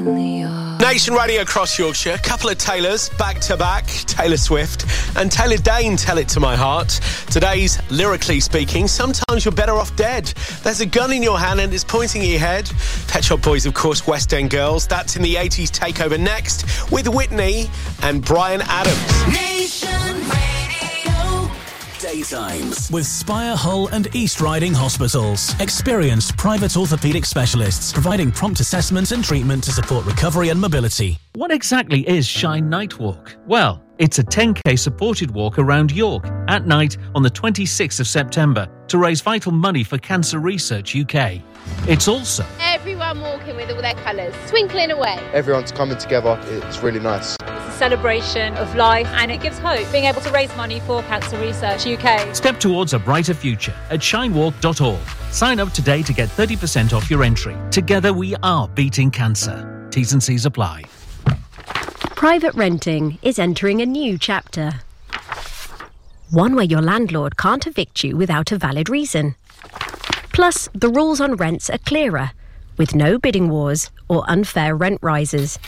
Nation Radio across Yorkshire, a couple of Taylors back to back, Taylor Swift and Taylor Dane, Tell It To My Heart. Today's Lyrically Speaking, sometimes you're better off dead. There's a gun in your hand and it's pointing at your head. Pet Shop Boys, of course, West End Girls. That's in the 80s takeover next with Whitney and Bryan Adams. Nation Radio. Daytimes with Spire, Hull and East Riding Hospitals. Experienced private orthopaedic specialists providing prompt assessment and treatment to support recovery and mobility. What exactly is Shine Night Walk? Well, it's a 10k supported walk around York at night on the 26th of September to raise vital money for Cancer Research UK. It's also everyone walking with all their colours, twinkling away. Everyone's coming together, it's really nice. It's a celebration of life and it gives hope, being able to raise money for Cancer Research UK. Step towards a brighter future at shinewalk.org. Sign up today to get 30% off your entry. Together we are beating cancer. T's and C's apply. Private renting is entering a new chapter. One where your landlord can't evict you without a valid reason. Plus, the rules on rents are clearer, with no bidding wars or unfair rent rises.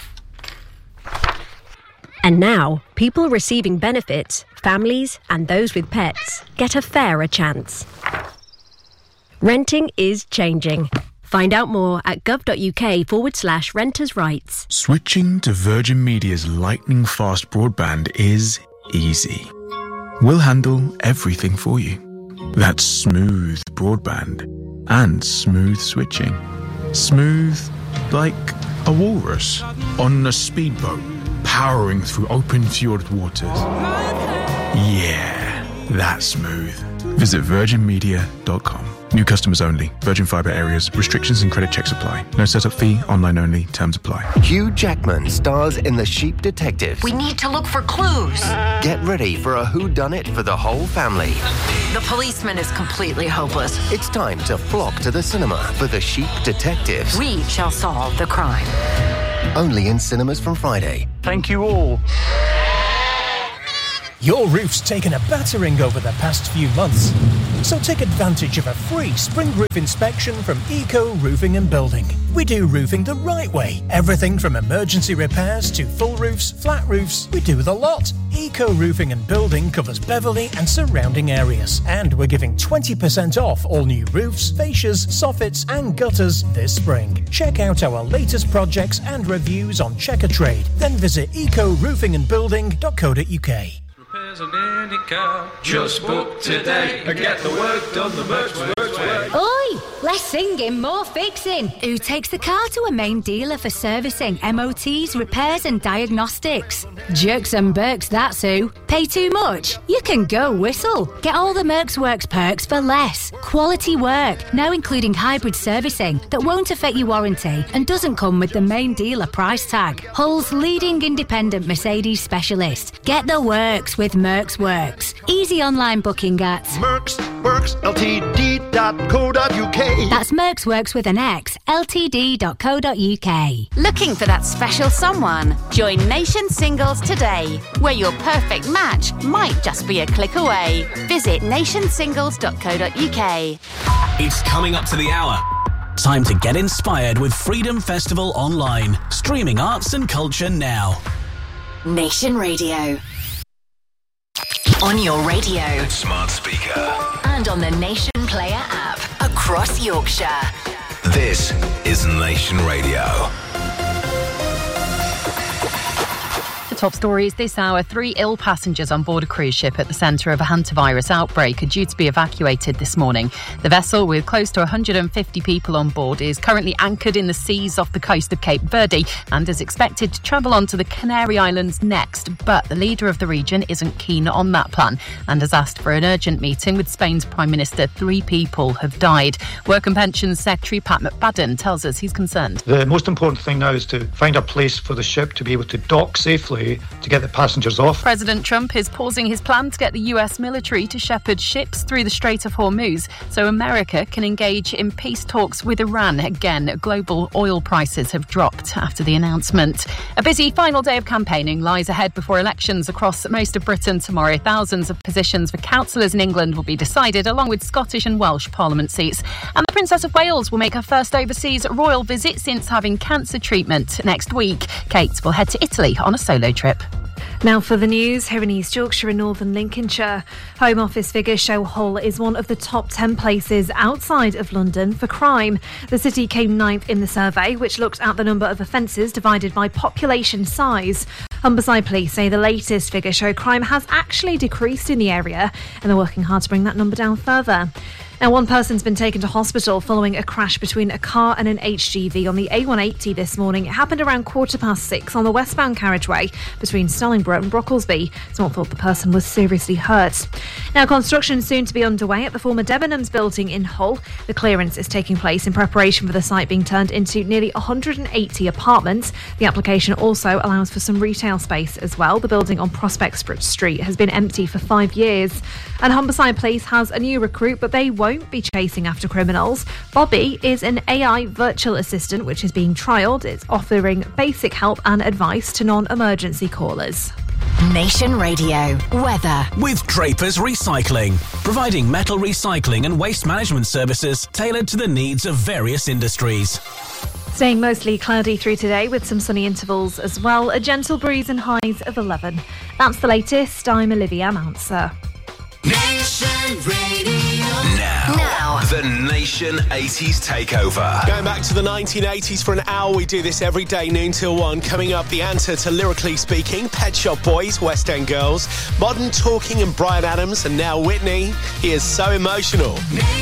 And now, people receiving benefits, families and those with pets, get a fairer chance. Renting is changing. Find out more at gov.uk/renters' rights. Switching to Virgin Media's lightning-fast broadband is easy. We'll handle everything for you. That's smooth broadband and smooth switching. Smooth like a walrus on a speedboat powering through open fjord waters. Yeah, that's smooth. Visit virginmedia.com. New customers only. Virgin Fibre areas. Restrictions and credit checks apply. No setup fee. Online only. Terms apply. Hugh Jackman stars in The Sheep Detectives. We need to look for clues. Get ready for a whodunit for the whole family. The policeman is completely hopeless. It's time to flock to the cinema for The Sheep Detectives. We shall solve the crime. Only in cinemas from Friday. Thank you all. Your roof's taken a battering over the past few months. So take advantage of a free spring roof inspection from Eco Roofing and Building. We do roofing the right way. Everything from emergency repairs to full roofs, flat roofs. We do the lot. Eco Roofing and Building covers Beverley and surrounding areas. And we're giving 20% off all new roofs, fascias, soffits and gutters this spring. Check out our latest projects and reviews on Checker Trade. Then visit ecoRoofingandBuilding.co.uk. Just book today and get the work done the Mercs way. Oi! Less singing, more fixing. Who takes the car to a main dealer for servicing, MOTs, repairs and diagnostics? Jerks and Berks, that's who. Pay too much? You can go whistle. Get all the Mercs Works perks for less. Quality work, now including hybrid servicing that won't affect your warranty and doesn't come with the main dealer price tag. Hull's leading independent Mercedes specialist. Get the works with Mercs Works. Easy online booking at mercsworksltd.co.uk. That's Mercs Works with an X, ltd.co.uk. Looking for that special someone? Join Nation Singles today, where your perfect match might just be a click away. Visit nationsingles.co.uk. It's coming up to the hour. Time to get inspired with Freedom Festival Online. Streaming arts and culture now. Nation Radio. On your radio, smart speaker, and on the Nation Player app across Yorkshire. This is Nation Radio. Top stories this hour. 3 ill passengers on board a cruise ship at the centre of a hantavirus outbreak are due to be evacuated this morning. The vessel, with close to 150 people on board, is currently anchored in the seas off the coast of Cape Verde and is expected to travel on to the Canary Islands next. But the leader of the region isn't keen on that plan and has asked for an urgent meeting with Spain's Prime Minister. 3 people have died. Work and Pensions Secretary Pat McBadden tells us he's concerned. The most important thing now is to find a place for the ship to be able to dock safely to get the passengers off. President Trump is pausing his plan to get the US military to shepherd ships through the Strait of Hormuz so America can engage in peace talks with Iran. Again, global oil prices have dropped after the announcement. A busy final day of campaigning lies ahead before elections across most of Britain tomorrow. Thousands of positions for councillors in England will be decided, along with Scottish and Welsh Parliament seats. And the Princess of Wales will make her first overseas royal visit since having cancer treatment next week. Kate will head to Italy on a solo trip. Now for the news, here in East Yorkshire and Northern Lincolnshire. Home Office figures show Hull is one of the top 10 places outside of London for crime. The city came 9th in the survey, which looked at the number of offences divided by population size. Humberside Police say the latest figures show crime has actually decreased in the area, and they're working hard to bring that number down further. Now, one person's been taken to hospital following a crash between a car and an HGV on the A180 this morning. It happened around 6:15 on the westbound carriageway between Stallingborough and Brocklesby. Someone thought the person was seriously hurt. Now, construction soon to be underway at the former Debenhams building in Hull. The clearance is taking place in preparation for the site being turned into nearly 180 apartments. The application also allows for some retail space as well. The building on Prospect Street has been empty for 5 years. And Humberside Police has a new recruit, but they won't be chasing after criminals. Bobby is an AI virtual assistant which is being trialled. It's offering basic help and advice to non-emergency callers. Nation Radio weather with Drapers Recycling, providing metal recycling and waste management services tailored to the needs of various industries. Staying mostly cloudy through today with some sunny intervals as well. A gentle breeze and highs of 11. That's the latest. I'm Olivia Mounser. Nation Radio. Now, the Nation 80s Takeover. Going back to the 1980s for an hour, we do this every day, noon till 1. Coming up, the answer to Lyrically Speaking, Pet Shop Boys, West End Girls, Modern Talking and Bryan Adams, and now Whitney. He is so emotional.